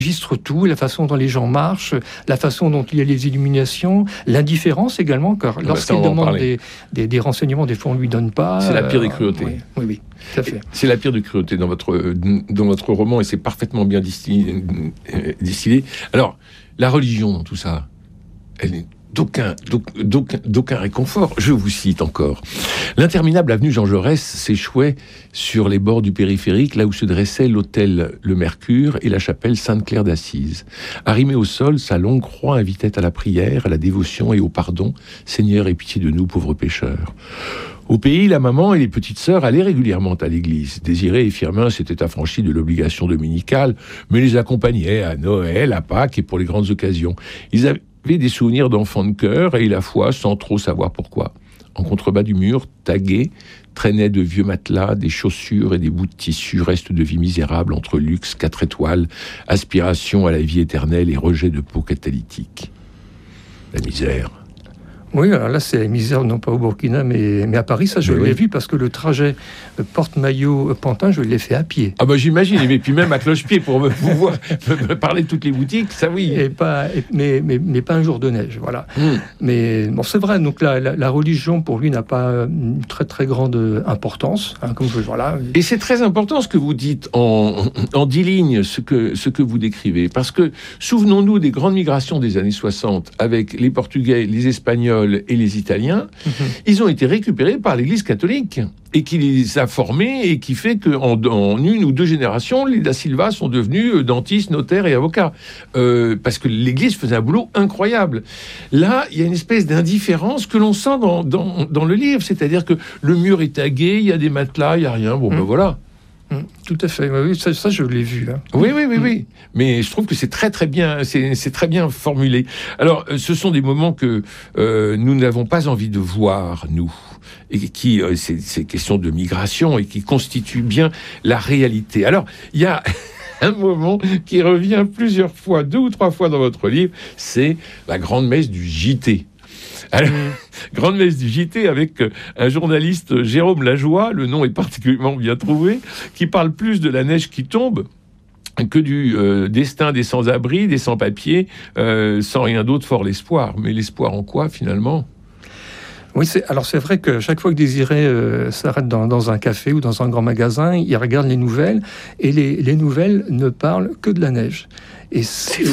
enregistre tout, la façon dont les gens marchent, la façon dont il y a les illuminations, l'indifférence également, car lorsqu'il demande des renseignements, des fois on ne lui donne pas. C'est la pire des cruautés. Oui, tout à fait. C'est la pire des cruautés dans votre roman, et c'est parfaitement bien distillé. Alors, la religion dans tout ça, elle est d'aucun réconfort. Je vous cite encore. L'interminable avenue Jean Jaurès s'échouait sur les bords du périphérique, là où se dressait l'hôtel Le Mercure et la chapelle Sainte-Claire d'Assise. Arrimée au sol, sa longue croix invitait à la prière, à la dévotion et au pardon. Seigneur, aie pitié de nous, pauvres pécheurs. Au pays, la maman et les petites sœurs allaient régulièrement à l'église. Désiré et Firmin s'étaient affranchis de l'obligation dominicale, mais les accompagnaient à Noël, à Pâques et pour les grandes occasions. Ils avaient des souvenirs d'enfants de cœur et la foi sans trop savoir pourquoi. En contrebas du mur, tagués, traînaient de vieux matelas, des chaussures et des bouts de tissu, restes de vie misérable entre luxe, 4 étoiles, aspiration à la vie éternelle et rejet de peau catalytique. La misère. Oui, alors là, c'est la misère, non pas au Burkina, mais à Paris. Ça, je l'ai vu parce que le trajet Porte-Maillot-Pantin, je l'ai fait à pied. Ah bah j'imagine, et puis même à cloche-pied pour me parler de toutes les boutiques, ça oui. Mais pas un jour de neige, voilà. Mais bon, c'est vrai, donc la religion, pour lui, n'a pas une très très grande importance. Voilà. Et c'est très important ce que vous dites en 10 lignes, ce que vous décrivez. Parce que, souvenons-nous des grandes migrations des années 60, avec les Portugais, les Espagnols, et les Italiens, ils ont été récupérés par l'Église catholique et qui les a formés et qui fait qu'en 1 ou 2 générations, les Da Silva sont devenus dentistes, notaires et avocats. Parce que l'Église faisait un boulot incroyable. Là, il y a une espèce d'indifférence que l'on sent dans le livre. C'est-à-dire que le mur est tagué, il y a des matelas, il n'y a rien. Bon, ben voilà. Tout à fait, oui, ça je l'ai vu. Hein. Oui. Mais je trouve que c'est très très bien, c'est très bien formulé. Alors, ce sont des moments que nous n'avons pas envie de voir, nous, et qui, c'est question de migration et qui constituent bien la réalité. Alors, il y a un moment qui revient plusieurs fois, 2 ou 3 fois dans votre livre, c'est la grande messe du JT. Alors, grande messe du JT avec un journaliste, Jérôme Lajoie, le nom est particulièrement bien trouvé, qui parle plus de la neige qui tombe que du destin des sans-abri, des sans-papiers, sans rien d'autre, fort l'espoir. Mais l'espoir en quoi, finalement ? Oui, c'est vrai que chaque fois que Désiré s'arrête dans un café ou dans un grand magasin, il regarde les nouvelles, et les nouvelles ne parlent que de la neige. Mais c'est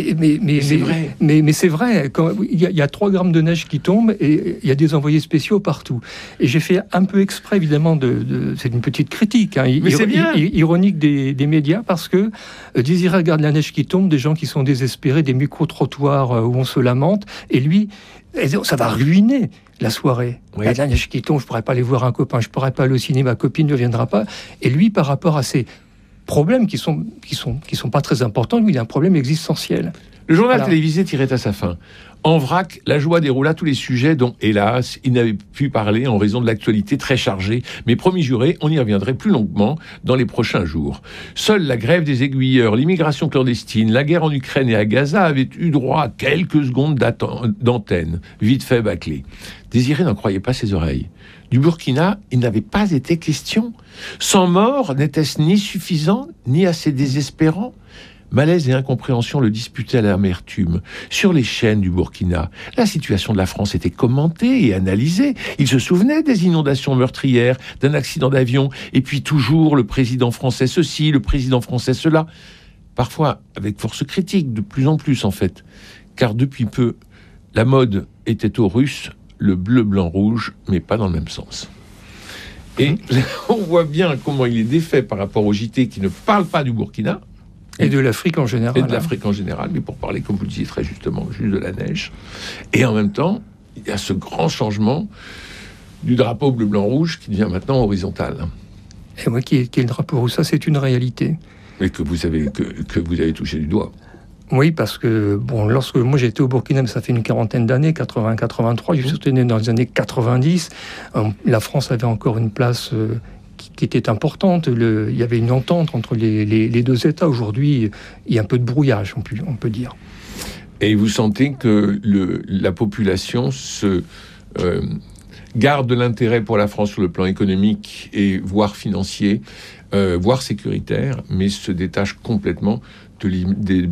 vrai. Mais c'est vrai. Il y a 3 grammes de neige qui tombent et il y a des envoyés spéciaux partout. Et j'ai fait un peu exprès, évidemment, c'est une petite critique, ironique des médias, parce que Désiré regarde la neige qui tombe, des gens qui sont désespérés, des micro-trottoirs où on se lamente, et lui, ça va ruiner la soirée. Oui. La neige qui tombe, je ne pourrais pas aller voir un copain, je ne pourrais pas aller au cinéma, ma copine ne viendra pas. Et lui, par rapport à ces problèmes qui sont pas très importants, lui, il a un problème existentiel. Le journal télévisé tirait à sa fin. En vrac, la joie déroula tous les sujets dont, hélas, il n'avait pu parler en raison de l'actualité très chargée. Mais promis juré, on y reviendrait plus longuement dans les prochains jours. Seule la grève des aiguilleurs, l'immigration clandestine, la guerre en Ukraine et à Gaza avaient eu droit à quelques secondes d'antenne, vite fait bâclées. Désiré n'en croyait pas ses oreilles. Du Burkina, il n'avait pas été question. 100 morts, n'était-ce ni suffisant, ni assez désespérant ? Malaise et incompréhension le disputaient à l'amertume. Sur les chaînes du Burkina, la situation de la France était commentée et analysée. Il se souvenait des inondations meurtrières, d'un accident d'avion, et puis toujours le président français ceci, le président français cela. Parfois avec force critique, de plus en plus en fait. Car depuis peu, la mode était aux Russes, le bleu, blanc, rouge, mais pas dans le même sens. Et on voit bien comment il est défait par rapport au JT qui ne parle pas du Burkina, et de l'Afrique en général. Et de l'Afrique en général, mais pour parler, comme vous le disiez très justement, juste de la neige. Et en même temps, il y a ce grand changement du drapeau bleu-blanc-rouge qui devient maintenant horizontal. Et moi, qui est le drapeau rouge, ça c'est une réalité. Et que vous avez touché du doigt. Oui, parce que, lorsque moi j'étais au Burkina, ça fait une 40aine d'années, 80-83, je suis surtout né dans les années 90, la France avait encore une place qui était importante. Il y avait une entente entre les 2 États. Aujourd'hui, il y a un peu de brouillage, on peut dire. Et vous sentez que la population garde de l'intérêt pour la France sur le plan économique et voire financier, voire sécuritaire, mais se détache complètement des